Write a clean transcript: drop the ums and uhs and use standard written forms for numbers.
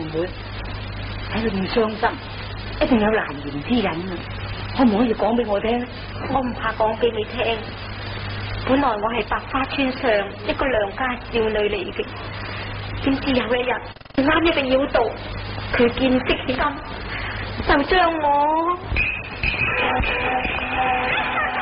妹，睇佢咁傷心，一定有難言之隱啊！可唔可以講俾我聽？ 我唔怕講俾你聽。本來我係百花村上一個良家少女嚟嘅，點知有一日啱一個妖道，佢見色起心，就將我